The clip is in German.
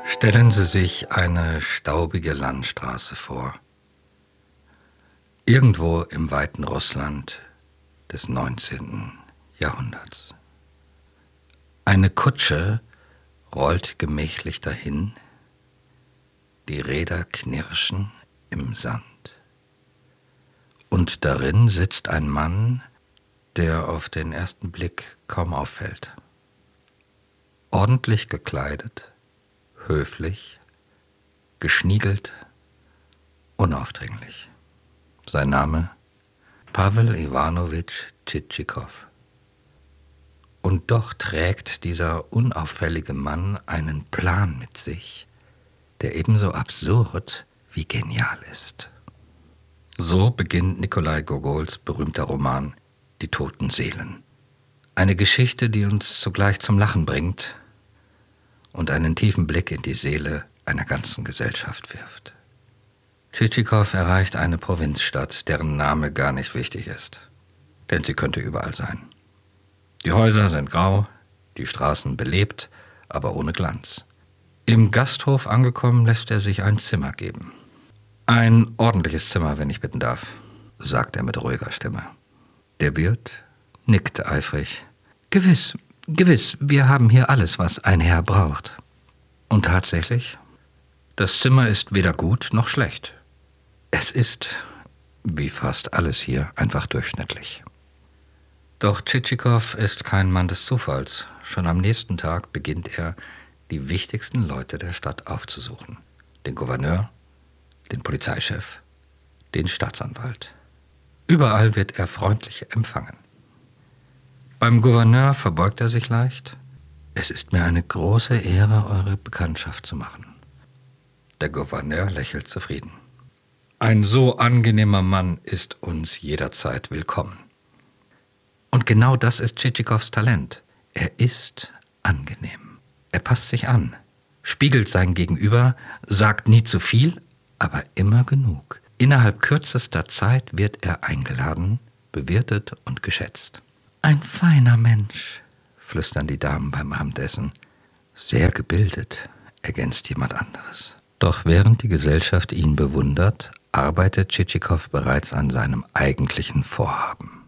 Stellen Sie sich eine staubige Landstraße vor. Irgendwo im weiten Russland des 19. Jahrhunderts. Eine Kutsche rollt gemächlich dahin, die Räder knirschen im Sand. Und darin sitzt ein Mann, der auf den ersten Blick kaum auffällt. Ordentlich gekleidet, höflich, geschniegelt, unaufdringlich. Sein Name Pawel Iwanowitsch Tschitschikow. Und doch trägt dieser unauffällige Mann einen Plan mit sich, der ebenso absurd wie genial ist. So beginnt Nikolai Gogols berühmter Roman »Die toten Seelen«. Eine Geschichte, die uns zugleich zum Lachen bringt und einen tiefen Blick in die Seele einer ganzen Gesellschaft wirft. Tschitschikow erreicht eine Provinzstadt, deren Name gar nicht wichtig ist, denn sie könnte überall sein. Die Häuser sind grau, die Straßen belebt, aber ohne Glanz. Im Gasthof angekommen, lässt er sich ein Zimmer geben. »Ein ordentliches Zimmer, wenn ich bitten darf«, sagt er mit ruhiger Stimme. Der Wirt nickt eifrig. »Gewiss, wir haben hier alles, was ein Herr braucht.« Und tatsächlich, das Zimmer ist weder gut noch schlecht. Es ist, wie fast alles hier, einfach durchschnittlich. Doch Tschitschikow ist kein Mann des Zufalls. Schon am nächsten Tag beginnt er, die wichtigsten Leute der Stadt aufzusuchen. Den Gouverneur, den Polizeichef, den Staatsanwalt. Überall wird er freundlich empfangen. Beim Gouverneur verbeugt er sich leicht. »Es ist mir eine große Ehre, eure Bekanntschaft zu machen.« Der Gouverneur lächelt zufrieden. »Ein so angenehmer Mann ist uns jederzeit willkommen.« Und genau das ist Tschitschikows Talent. Er ist angenehm. Er passt sich an, spiegelt sein Gegenüber, sagt nie zu viel, aber immer genug. Innerhalb kürzester Zeit wird er eingeladen, bewirtet und geschätzt. »Ein feiner Mensch«, flüstern die Damen beim Abendessen. »Sehr gebildet«, ergänzt jemand anderes. Doch während die Gesellschaft ihn bewundert, arbeitet Tschitschikow bereits an seinem eigentlichen Vorhaben.